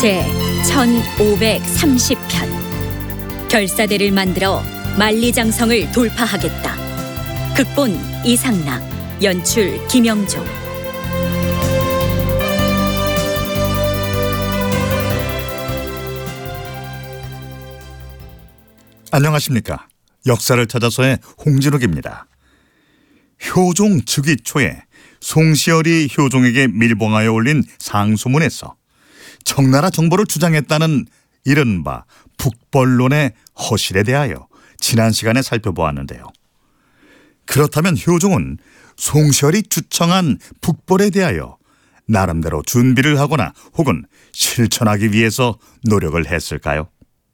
제 1530편 결사대를 만들어 만리장성을 돌파하겠다. 극본 이상락, 연출 김영종. 안녕하십니까. 역사를 찾아서의 홍진욱입니다. 효종 즉위 초에 송시열이 효종에게 밀봉하여 올린 상소문에서 청나라 정보를 주장했다는 이른바 북벌론의 허실에 대하여 지난 시간에 살펴보았는데요. 그렇다면 효종은 송시열이 주청한 북벌에 대하여 나름대로 준비를 하거나 혹은 실천하기 위해서 노력을 했을까요?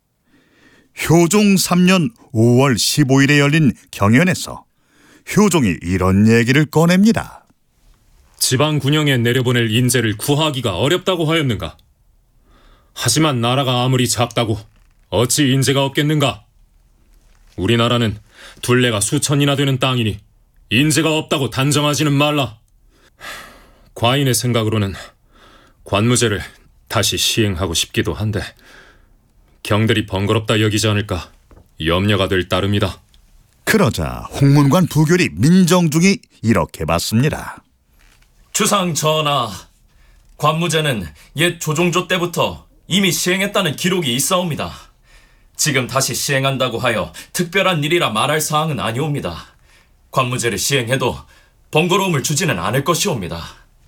효종 3년 5월 15일에 열린 경연에서 효종이 이런 얘기를 꺼냅니다. 지방 군영에 내려보낼 인재를 구하기가 어렵다고 하였는가? 하지만 나라가 아무리 작다고 어찌 인재가 없겠는가? 우리나라는 둘레가 수천이나 되는 땅이니 인재가 없다고 단정하지는 말라. 과인의 생각으로는 관무제를 다시 시행하고 싶기도 한데 경들이 번거롭다 여기지 않을까 염려가 될 따름이다. 그러자 홍문관 부교리 민정중이 이렇게 받습니다. 주상 전하, 관무제는 옛 조종조 때부터 이미 시행했다는 기록이 있사옵니다. 지금 다시 시행한다고 하여 특별한 일이라 말할 사항은 아니옵니다. 관무제를 시행해도 번거로움을 주지는 않을 것이옵니다.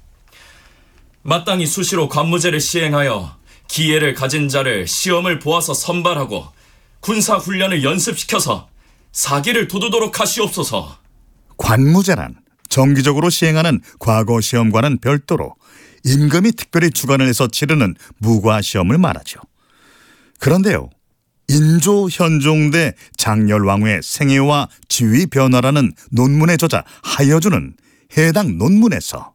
마땅히 수시로 관무제를 시행하여 기회를 가진 자를 시험을 보아서 선발하고 군사훈련을 연습시켜서 사기를 돋우도록 하시옵소서. 관무제란 정기적으로 시행하는 과거 시험과는 별도로 임금이 특별히 주관을 해서 치르는 무과시험을 말하죠. 그런데요, 인조 현종대 장렬왕후의 생애와 지위 변화라는 논문의 저자 하여주는 해당 논문에서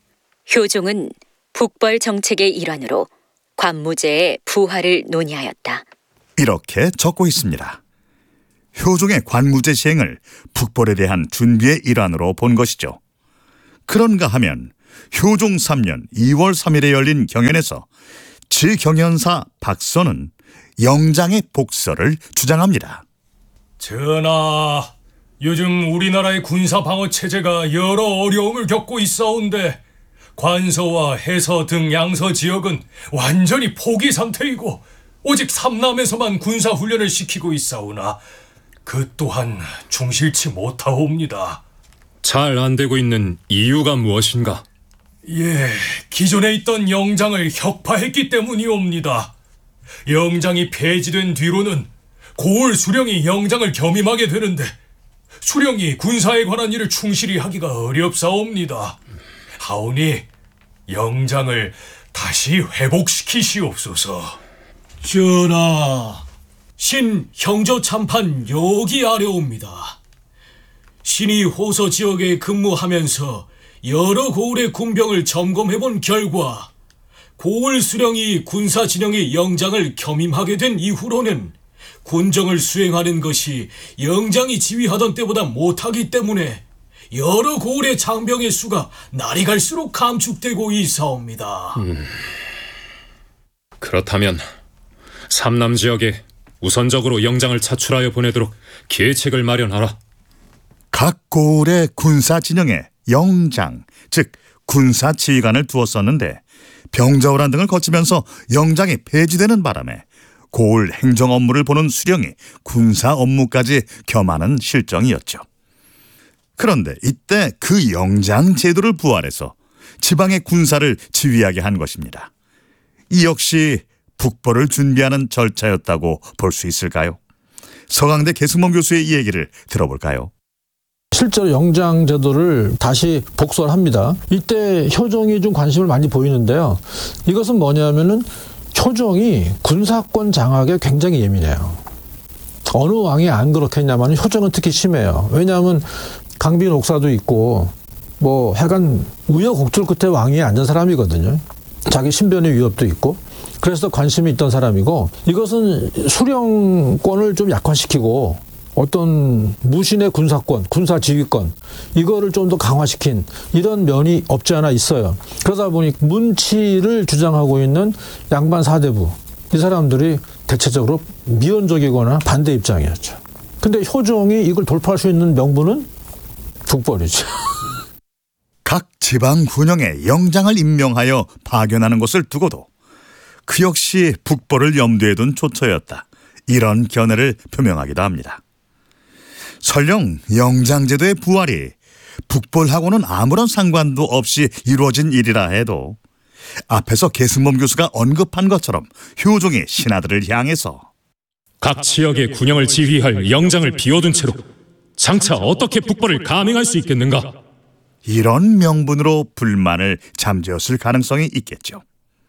효종은 북벌 정책의 일환으로 관무제의 부활을 논의하였다. 이렇게 적고 있습니다. 효종의 관무제 시행을 북벌에 대한 준비의 일환으로 본 것이죠. 그런가 하면 효종 3년 2월 3일에 열린 경연에서 지경연사 박선은 영장의 복서를 주장합니다. 전하, 요즘 우리나라의 군사 방어 체제가 여러 어려움을 겪고 있사온데 관서와 해서 등 양서 지역은 완전히 포기 상태이고 오직 삼남에서만 군사훈련을 시키고 있사오나 그 또한 충실치 못하옵니다. 잘 안 되고 있는 이유가 무엇인가? 기존에 있던 영장을 혁파했기 때문이옵니다. 영장이 폐지된 뒤로는 고을 수령이 영장을 겸임하게 되는데 수령이 군사에 관한 일을 충실히 하기가 어렵사옵니다. 하오니 영장을 다시 회복시키시옵소서. 전하, 신 형조 참판 여기 아래옵니다. 신이 호서 지역에 근무하면서 여러 고을의 군병을 점검해본 결과 고을 수령이 군사 진영의 영장을 겸임하게 된 이후로는 군정을 수행하는 것이 영장이 지휘하던 때보다 못하기 때문에 여러 고을의 장병의 수가 날이 갈수록 감축되고 있사옵니다. 그렇다면 삼남 지역에 우선적으로 영장을 차출하여 보내도록 계책을 마련하라. 각 고을의 군사 진영에 영장, 즉 군사 지휘관을 두었었는데 병자호란 등을 거치면서 영장이 폐지되는 바람에 고을 행정 업무를 보는 수령이 군사 업무까지 겸하는 실정이었죠. 그런데 이때 그 영장 제도를 부활해서 지방의 군사를 지휘하게 한 것입니다. 이 역시 북벌을 준비하는 절차였다고 볼 수 있을까요? 서강대 계승범 교수의 이 얘기를 들어볼까요? 실제로 영장 제도를 다시 복소를 합니다. 이때 효종이 좀 관심을 많이 보이는데요. 이것은 뭐냐면은 효종이 군사권 장악에 굉장히 예민해요. 어느 왕이 안 그렇겠냐면 효종은 특히 심해요. 왜냐하면 강빈 옥사도 있고 뭐 하여간 우여곡절 끝에 왕위에 앉은 사람이거든요. 자기 신변의 위협도 있고 그래서 관심이 있던 사람이고 이것은 수령권을 좀 약화시키고 어떤 무신의 군사권, 군사 지휘권 이거를 좀 더 강화시킨 이런 면이 없지 않아 있어요. 그러다 보니 문치를 주장하고 있는 양반 사대부 이 사람들이 대체적으로 미온적이거나 반대 입장이었죠. 근데 효종이 이걸 돌파할 수 있는 명분은 북벌이죠. 각 지방 군영에 영장을 임명하여 파견하는 것을 두고도 그 역시 북벌을 염두에 둔 조처였다. 이런 견해를 표명하기도 합니다. 설령 영장제도의 부활이 북벌하고는 아무런 상관도 없이 이루어진 일이라 해도 앞에서 계승범 교수가 언급한 것처럼 효종이 신하들을 향해서 각 지역의 군영을 지휘할 영장을 비워둔 채로 장차 어떻게 북벌을 감행할 수 있겠는가? 이런 명분으로 불만을 잠재웠을 가능성이 있겠죠.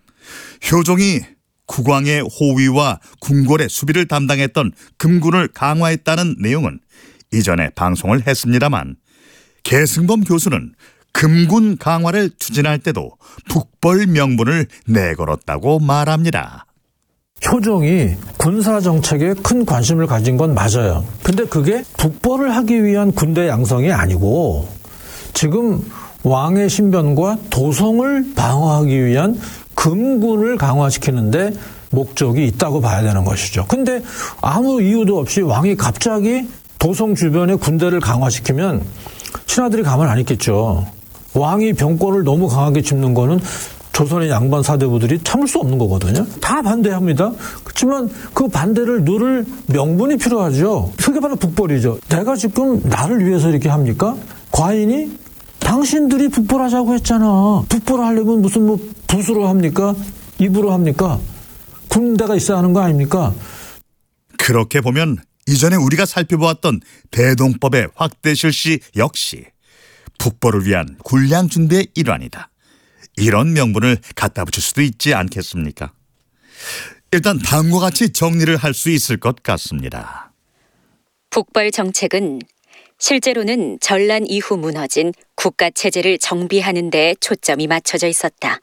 효종이 국왕의 호위와 궁궐의 수비를 담당했던 금군을 강화했다는 내용은 이전에 방송을 했습니다만 계승범 교수는 금군 강화를 추진할 때도 북벌 명분을 내걸었다고 말합니다. 효종이 군사정책에 큰 관심을 가진 건 맞아요. 근데 그게 북벌을 하기 위한 군대 양성이 아니고 지금 왕의 신변과 도성을 방어하기 위한 금군을 강화시키는데 목적이 있다고 봐야 되는 것이죠. 근데 아무 이유도 없이 왕이 갑자기 도성 주변에 군대를 강화시키면 신하들이 가만 안 있겠죠. 왕이 병권을 너무 강하게 짚는 거는 조선의 양반 사대부들이 참을 수 없는 거거든요. 다 반대합니다. 그렇지만 그 반대를 누를 명분이 필요하죠. 그게 바로 북벌이죠. 내가 지금 나를 위해서 이렇게 합니까? 과인이 당신들이 북벌하자고 했잖아. 북벌하려면 무슨 뭐 붓으로 합니까? 입으로 합니까? 군대가 있어야 하는 거 아닙니까? 그렇게 보면 이전에 우리가 살펴보았던 대동법의 확대 실시 역시 북벌을 위한 군량 준비의 일환이다. 이런 명분을 갖다 붙일 수도 있지 않겠습니까? 일단 다음과 같이 정리를 할 수 있을 것 같습니다. 북벌 정책은 실제로는 전란 이후 무너진 국가 체제를 정비하는 데 초점이 맞춰져 있었다.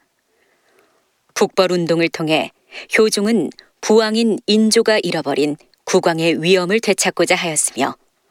북벌 운동을 통해 효종은 부왕인 인조가 잃어버린 국왕의 위엄을 되찾고자 하였으며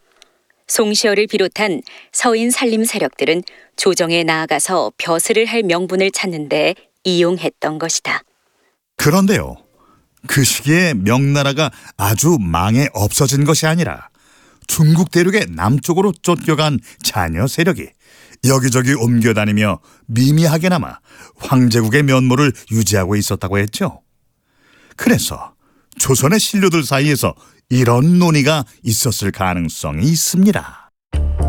송시어를 비롯한 서인 살림 세력들은 조정에 나아가서 벼슬을 할 명분을 찾는 데 이용했던 것이다. 그런데요, 그 시기에 명나라가 아주 망해 없어진 것이 아니라 중국 대륙의 남쪽으로 쫓겨간 잔여 세력이 여기저기 옮겨다니며 미미하게나마 황제국의 면모를 유지하고 있었다고 했죠. 그래서 조선의 신료들 사이에서 이런 논의가 있었을 가능성이 있습니다.